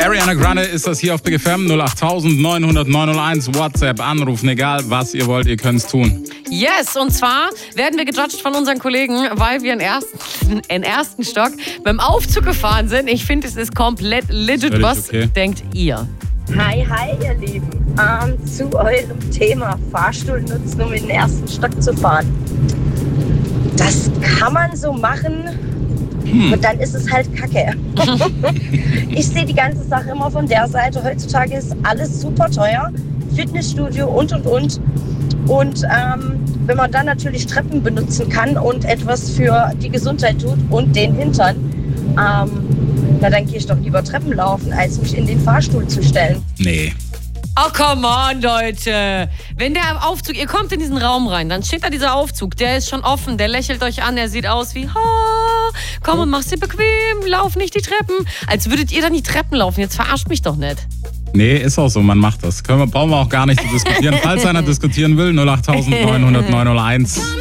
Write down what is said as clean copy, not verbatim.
Ariana Grande ist das hier auf Big FM 08000 900 901. WhatsApp, anrufen, egal was ihr wollt, ihr könnt es tun. Yes, und zwar werden wir gejudged von unseren Kollegen, weil wir im ersten Stock beim Aufzug gefahren sind. Ich finde, es ist komplett legit. Völlig Was okay. denkt ihr? Hi, ihr Lieben. Zu eurem Thema Fahrstuhl nutzen, um in den ersten Stock zu fahren. Das kann man so machen und dann ist es halt Kacke. Ich sehe die ganze Sache immer von der Seite. Heutzutage ist alles super teuer. Fitnessstudio und. Und wenn man dann natürlich Treppen benutzen kann und etwas für die Gesundheit tut und den Hintern, na dann gehe ich doch lieber Treppen laufen, als mich in den Fahrstuhl zu stellen. Nee. Oh, come on, Leute. Wenn der Aufzug, ihr kommt in diesen Raum rein, dann steht da dieser Aufzug, der ist schon offen, der lächelt euch an, der sieht aus wie, komm und mach's dir bequem, lauf nicht die Treppen. Als würdet ihr dann die Treppen laufen, jetzt verarscht mich doch nicht. Nee, ist auch so, man macht das. Brauchen wir auch gar nicht zu diskutieren. Falls einer diskutieren will, 08000 900 901.